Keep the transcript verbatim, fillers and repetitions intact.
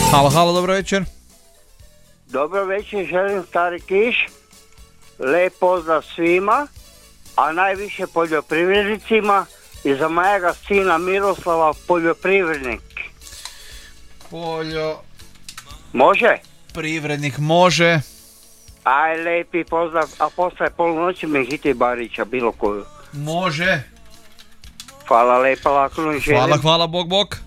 Halo, halo, dobro večer. Dobro večer, želim Stari Kiš. Lijep pozdrav svima, a najviše poljoprivrednicima i za mojega sina Miroslava poljoprivrednik. Poljo... Može? Privrednik može. Aj, lijepi pozdrav, a postaje polunoći me Hiti Barića, bilo koju. Može. Hvala lijepa, lako mi želim. Hvala, hvala, bok, bok.